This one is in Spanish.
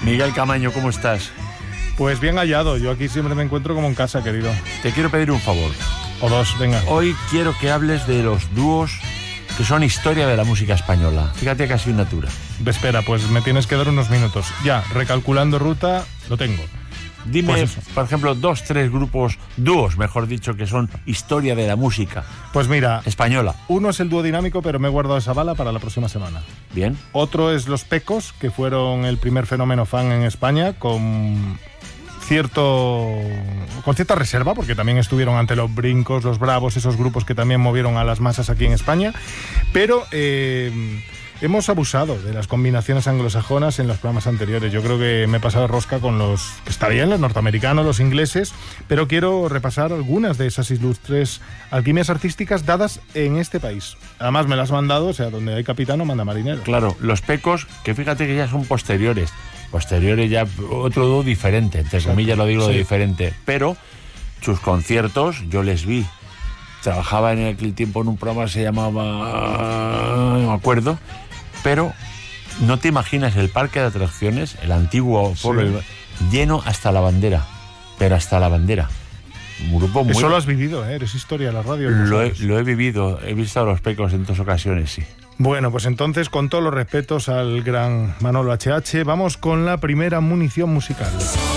Miguel Camaño, ¿cómo estás? Pues bien hallado, yo aquí siempre me encuentro como en casa, querido. Te quiero pedir un favor. O dos, venga. Hoy quiero que hables de los dúos que son historia de la música española. Fíjate que asignatura. Espera, pues me tienes que dar unos minutos. Ya, recalculando ruta, lo tengo. Dime, Pues por ejemplo, 2, 3 grupos, dúos, mejor dicho, que son historia de la música Pues mira, española. uno es el dúo dinámico, pero me he guardado esa bala para la próxima semana. Bien. Otro es Los Pecos, que fueron el primer fenómeno fan en España, con cierta reserva, porque también estuvieron ante los Brincos, los Bravos, esos grupos que también movieron a las masas aquí en España, pero hemos abusado de las combinaciones anglosajonas en los programas anteriores. Yo creo que me he pasado rosca con los, que está bien, los norteamericanos, los ingleses, pero quiero repasar algunas de esas ilustres alquimias artísticas dadas en este país. Además me las has mandado, o sea, donde hay capitán no manda marinero. Claro, Los Pecos, que fíjate que ya son posteriores ya otro dúo diferente, entre comillas lo digo, sí, diferente, pero sus conciertos yo les vi. Trabajaba en aquel tiempo en un programa que se llamaba, no me acuerdo, pero no te imaginas el parque de atracciones, el antiguo foro, lleno hasta la bandera, pero hasta la bandera. Un grupo muy... Eso lo has vivido, eres historia de la radio. Lo he vivido, he visto a Los Pecos en 2 ocasiones, sí. Bueno, pues entonces, con todos los respetos al gran Manolo HH, vamos con la primera munición musical.